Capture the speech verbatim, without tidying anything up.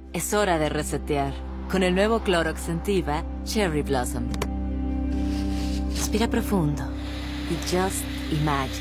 Es hora de resetear. Con el nuevo Clorox Sentiva Cherry Blossom. Respira profundo y just imagine.